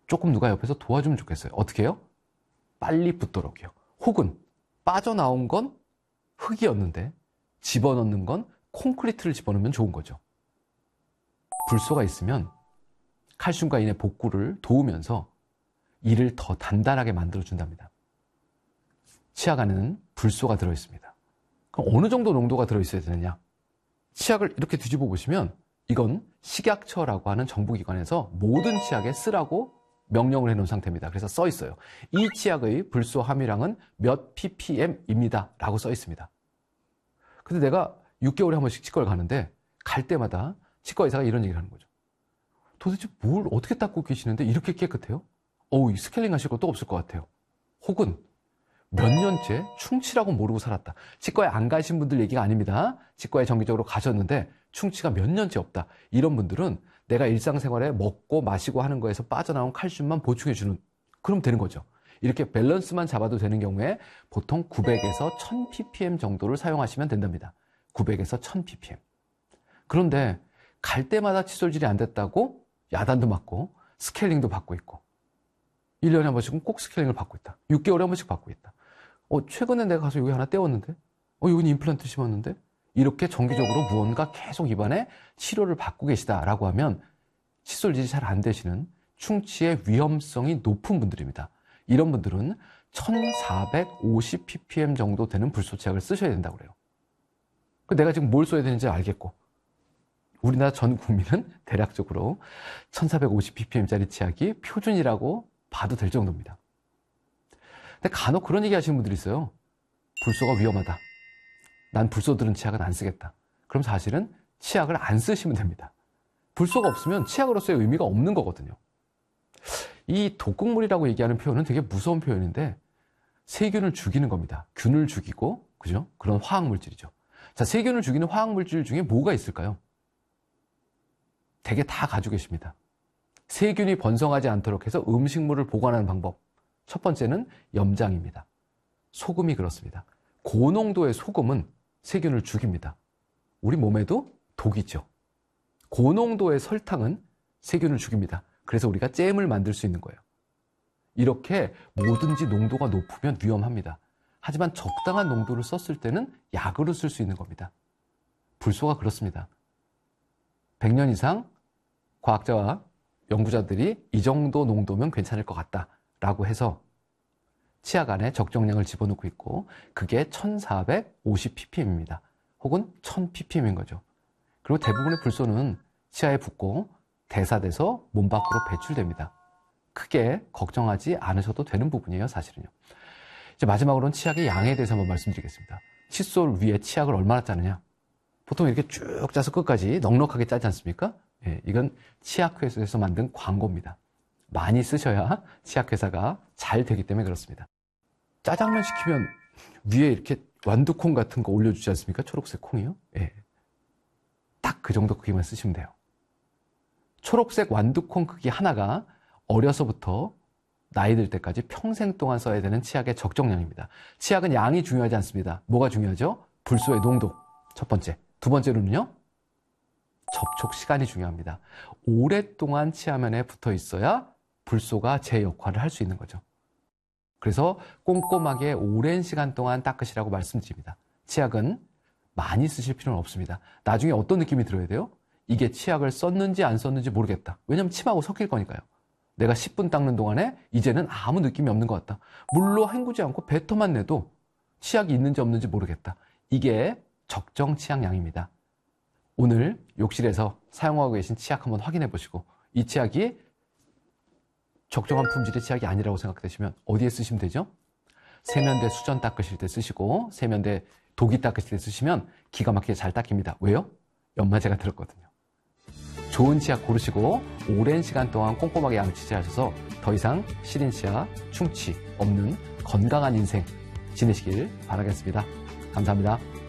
조금 누가 옆에서 도와주면 좋겠어요. 어떻게 해요? 빨리 붙도록요. 혹은 빠져나온 건 흙이었는데 집어넣는 건 콘크리트를 집어넣으면 좋은 거죠. 불소가 있으면 칼슘과 인의 복구를 도우면서 이를 더 단단하게 만들어준답니다. 치약 안에는 불소가 들어있습니다. 그럼 어느 정도 농도가 들어있어야 되느냐? 치약을 이렇게 뒤집어 보시면 이건 식약처라고 하는 정부기관에서 모든 치약에 쓰라고 명령을 해놓은 상태입니다. 그래서 써 있어요. 이 치약의 불소 함유량은 몇 ppm입니다. 라고 써 있습니다. 근데 내가 6개월에 한 번씩 치과를 가는데 갈 때마다 치과 의사가 이런 얘기를 하는 거죠. 도대체 뭘 어떻게 닦고 계시는데 이렇게 깨끗해요? 스케일링 하실 것도 없을 것 같아요. 혹은 몇 년째 충치라고 모르고 살았다. 치과에 안 가신 분들 얘기가 아닙니다. 치과에 정기적으로 가셨는데 충치가 몇 년째 없다. 이런 분들은 내가 일상생활에 먹고 마시고 하는 거에서 빠져나온 칼슘만 보충해주는, 그럼 되는 거죠. 이렇게 밸런스만 잡아도 되는 경우에 보통 900에서 1000ppm 정도를 사용하시면 된답니다. 900에서 1000ppm. 그런데 갈 때마다 칫솔질이 안 됐다고 야단도 맞고 스케일링도 받고 있고 1년에 한 번씩은 꼭 스케일링을 받고 있다. 6개월에 한 번씩 받고 있다. 최근에 내가 가서 여기 하나 떼었는데 여기 임플란트 심었는데 이렇게 정기적으로 무언가 계속 입안에 치료를 받고 계시다라고 하면 칫솔질이 잘 안 되시는 충치의 위험성이 높은 분들입니다. 이런 분들은 1450ppm 정도 되는 불소치약을 쓰셔야 된다고 그래요. 내가 지금 뭘 써야 되는지 알겠고 우리나라 전 국민은 대략적으로 1450ppm짜리 치약이 표준이라고 봐도 될 정도입니다. 근데 간혹 그런 얘기 하시는 분들이 있어요. 불소가 위험하다. 난 불소 들은 치약은 안 쓰겠다. 그럼 사실은 치약을 안 쓰시면 됩니다. 불소가 없으면 치약으로서의 의미가 없는 거거든요. 이 독극물이라고 얘기하는 표현은 되게 무서운 표현인데 세균을 죽이는 겁니다. 균을 죽이고, 그죠? 그런 화학물질이죠. 자, 세균을 죽이는 화학물질 중에 뭐가 있을까요? 되게 다 가지고 계십니다. 세균이 번성하지 않도록 해서 음식물을 보관하는 방법. 첫 번째는 염장입니다. 소금이 그렇습니다. 고농도의 소금은 세균을 죽입니다. 우리 몸에도 독이죠. 고농도의 설탕은 세균을 죽입니다. 그래서 우리가 잼을 만들 수 있는 거예요. 이렇게 뭐든지 농도가 높으면 위험합니다. 하지만 적당한 농도를 썼을 때는 약으로 쓸 수 있는 겁니다. 불소가 그렇습니다. 100년 이상 과학자와 연구자들이 이 정도 농도면 괜찮을 것 같다라고 해서 치약 안에 적정량을 집어넣고 있고 그게 1450ppm입니다. 혹은 1000ppm인 거죠. 그리고 대부분의 불소는 치아에 붙고 대사돼서 몸 밖으로 배출됩니다. 크게 걱정하지 않으셔도 되는 부분이에요, 사실은요. 이제 마지막으로는 치약의 양에 대해서 한번 말씀드리겠습니다. 칫솔 위에 치약을 얼마나 짜느냐? 보통 이렇게 쭉 짜서 끝까지 넉넉하게 짜지 않습니까? 이건 치약회사에서 만든 광고입니다. 많이 쓰셔야 치약회사가 잘 되기 때문에 그렇습니다. 짜장면 시키면 위에 이렇게 완두콩 같은 거 올려주지 않습니까? 초록색 콩이요. 딱 그 정도 크기만 쓰시면 돼요. 초록색 완두콩 크기 하나가 어려서부터 나이 들 때까지 평생 동안 써야 되는 치약의 적정량입니다. 치약은 양이 중요하지 않습니다. 뭐가 중요하죠? 불소의 농도, 첫 번째. 두 번째로는요, 접촉 시간이 중요합니다. 오랫동안 치아면에 붙어 있어야 불소가 제 역할을 할 수 있는 거죠. 그래서 꼼꼼하게 오랜 시간 동안 닦으시라고 말씀드립니다. 치약은 많이 쓰실 필요는 없습니다. 나중에 어떤 느낌이 들어야 돼요? 이게 치약을 썼는지 안 썼는지 모르겠다. 왜냐면 침하고 섞일 거니까요. 내가 10분 닦는 동안에 이제는 아무 느낌이 없는 것 같다. 물로 헹구지 않고 뱉어만 내도 치약이 있는지 없는지 모르겠다. 이게 적정 치약량입니다. 오늘 욕실에서 사용하고 계신 치약 한번 확인해 보시고 이 치약이 적정한 품질의 치약이 아니라고 생각되시면 어디에 쓰시면 되죠? 세면대 수전 닦으실 때 쓰시고 세면대 도기 닦으실 때 쓰시면 기가 막히게 잘 닦입니다. 왜요? 연마제가 들었거든요. 좋은 치약 고르시고 오랜 시간 동안 꼼꼼하게 양치질하셔서 더 이상 시린 치아, 충치 없는 건강한 인생 지내시길 바라겠습니다. 감사합니다.